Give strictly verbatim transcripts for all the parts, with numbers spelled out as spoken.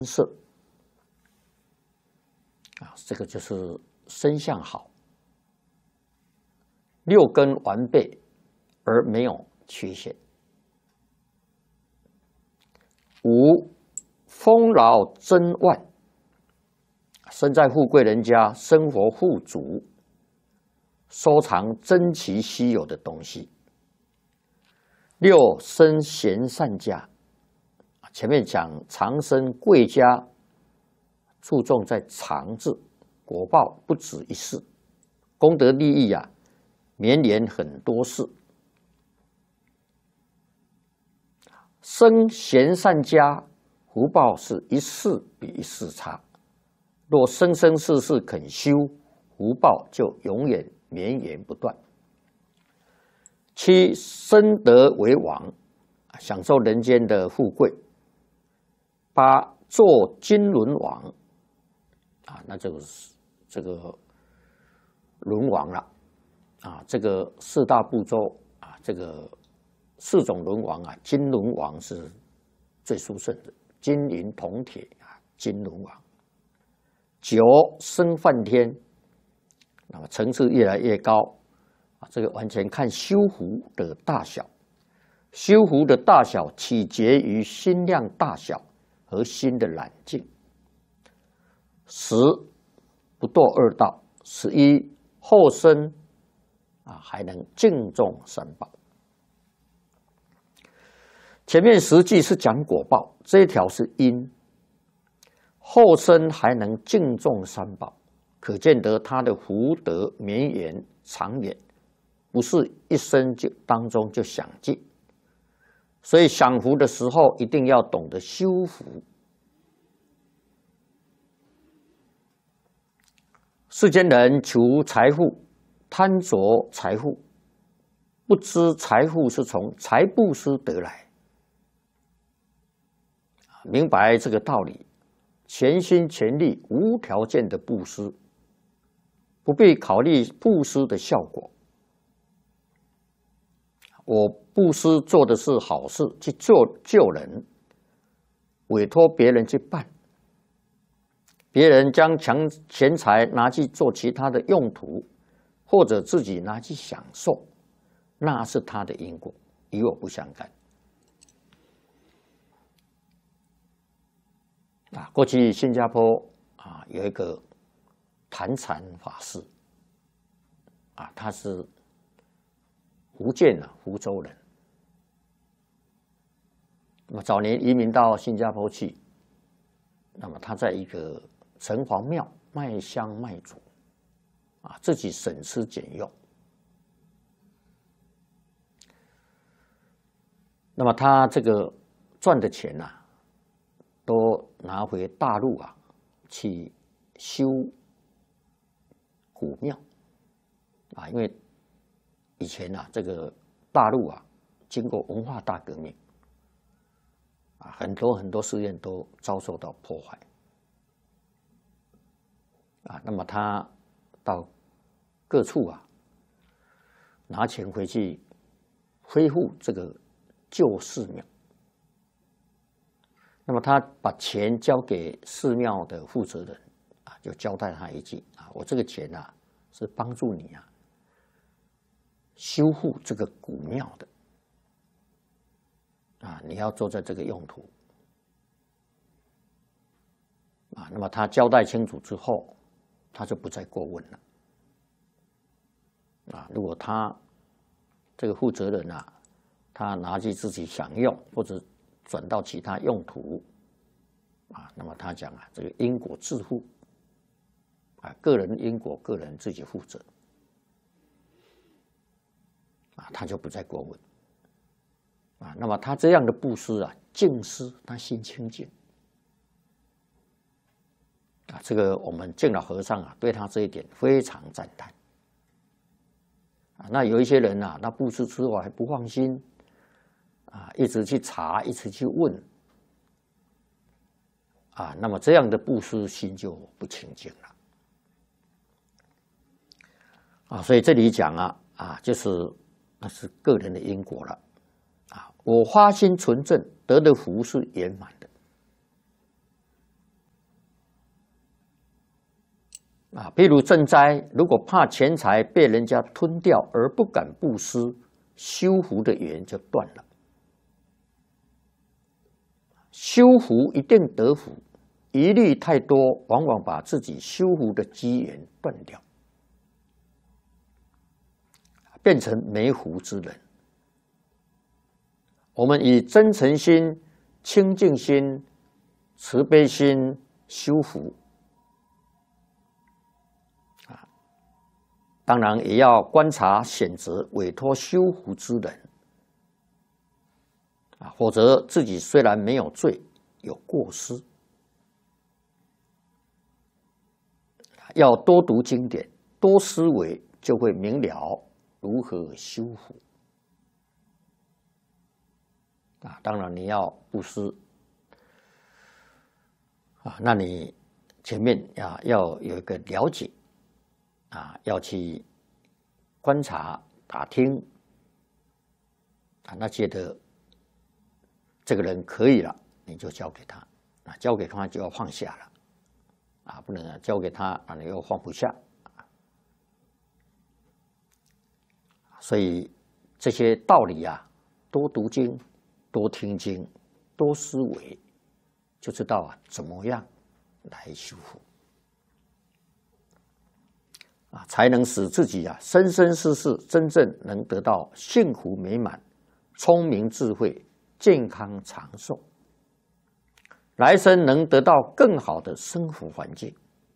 色啊，这个就是身相好，六根完备而没有缺陷。五丰饶珍万，身在富贵人家，生活富足，收藏珍奇稀有的东西。六生贤善家，前面讲长生贵家，注重在长字，果报不止一世，功德利益啊，绵延很多世。生贤善家，福报是一世比一世差。若生生世世肯修，福报就永远绵延不断。七生德为王，享受人间的富贵。八做金轮王，啊，那就是这个轮王了，啊，这个四大部洲啊，这个四种轮王啊，金轮王是最殊胜的，金银铜铁啊，金轮王。九生梵天，那么层次越来越高啊，这个完全看修福的大小，修福的大小取决于心量大小和心的懒净。十不堕二道，十一后生啊还能敬重三宝。前面实际是讲果报，这一条是因，后生还能敬重三宝，可见得他的福德绵延长远，不是一生就当中就享尽。所以享福的时候，一定要懂得修福。世间人求财富，贪着财富，不知财富是从财布施得来。明白这个道理，全心全力、无条件的布施，不必考虑布施的效果。我布施做的是好事，去救救人，委托别人去办。别人将强钱财拿去做其他的用途，或者自己拿去享受，那是他的因果，与我不相干。啊，过去新加坡啊有一个坛禅法师，啊，他是福建啊福州人，那么早年移民到新加坡去，那么他在一个城隍庙卖香卖烛，啊，自己省吃俭用。那么他这个赚的钱呐、啊，都拿回大陆啊去修古庙啊，因为以前啊这个大陆啊经过文化大革命啊，很多很多寺院都遭受到破坏啊，那么他到各处啊拿钱回去恢复这个旧寺庙。那么他把钱交给寺庙的负责人啊，就交代他一句啊，我这个钱啊是帮助你啊修复这个古庙的啊，你要做在这个用途啊。那么他交代清楚之后，他就不再过问了啊。如果他这个负责人啊，他拿去自己享用或者转到其他用途啊，那么他讲啊，这个因果自负啊，个人因果个人自己负责啊，他就不再过问啊。那么他这样的布施啊，净施，他心清净啊。这个我们净老和尚啊，对他这一点非常赞叹啊。那有一些人啊，那布施之后还不放心啊，一直去查，一直去问啊，那么这样的布施心就不清净了啊。所以这里讲啊啊，就是那是个人的因果了啊。我发心纯正，得的福是圆满的啊，譬如赈灾，如果怕钱财被人家吞掉而不敢布施，修福的缘就断了。修福一定得福，疑虑太多，往往把自己修福的机缘断掉，变成没福之人。我们以真诚心、清净心、慈悲心修福。当然也要观察选择委托修福之人啊，否则自己虽然没有罪，有过失。要多读经典，多思维，就会明了如何修福啊。当然你要布施啊，那你前面啊要有一个了解。啊，要去观察、打听啊，那觉得这个人可以了，你就交给他啊，交给他就要放下了啊，不能啊交给他啊，你又放不下。所以这些道理啊，多读经、多听经、多思维，就知道啊怎么样来修复。啊，才能使自己啊生生世世真正能得到幸福美满、聪明智慧、健康长寿，来生能得到更好的生活环境。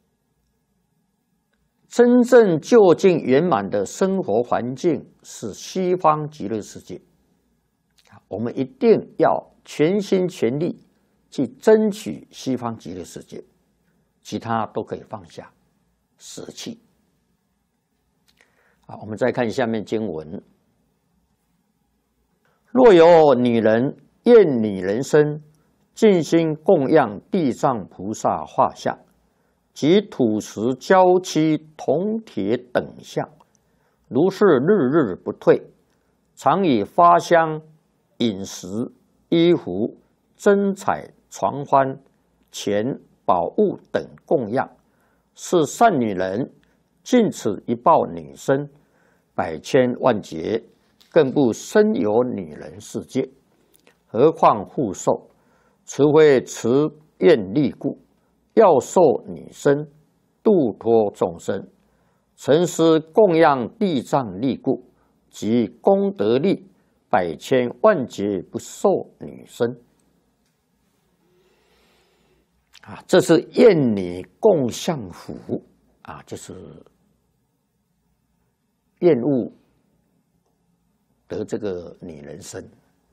真正就近圆满的生活环境是西方极乐世界，我们一定要全心全力去争取西方极乐世界，其他都可以放下、舍弃。好，我们再看下面经文：若有女人厌女人身，尽心供养地藏菩萨画像及土石、胶漆、铜铁等像，如是日日不退，常以花香、饮食、衣服、珍彩、床幡、钱、宝物等供养，是善女人尽此一报女身，百千万劫更不生有女人世界，何况复受？除非慈愿力故，要受女身，度脱众生；诚思供养地藏力故，即功德力，百千万劫不受女身。啊，这是厌女共相福啊，就是厌恶得这个女人身。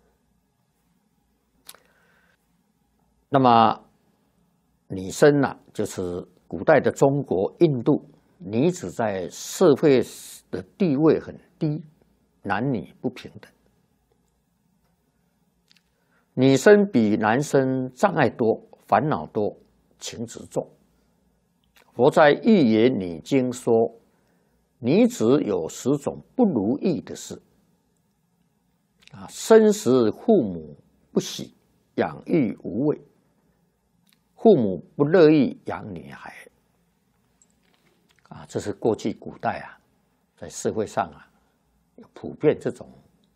那么女身呢、啊，就是古代的中国、印度，女子在社会的地位很低，男女不平等。女生比男生障碍多，烦恼多，情执重。佛在《寓言女经》说，女子有十种不如意的事啊，生时父母不喜，养育无味，父母不乐意养女孩啊，这是过去古代啊，在社会上啊，有普遍这种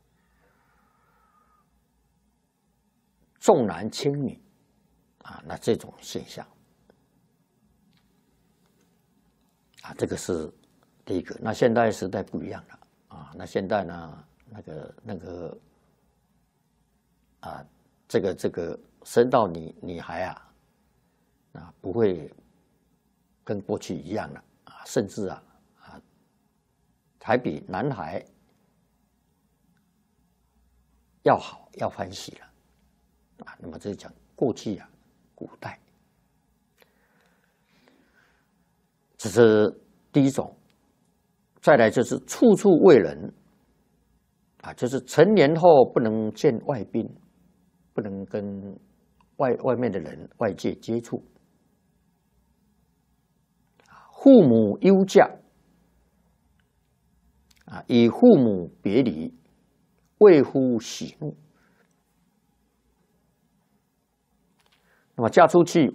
重男轻女啊，那这种现象啊，这个是第一个。那现代时代不一样了啊，那现在呢，那个那个啊，这个这个生到女女孩啊，啊不会跟过去一样了啊，甚至啊啊还比男孩要好，要欢喜了啊。那么这是讲过去啊，古代，这是第一种。再来就是处处为人啊，就是成年后不能见外宾，不能跟外外面的人、外界接触。父母忧嫁啊，与父母别离，为夫喜怒。那么嫁出去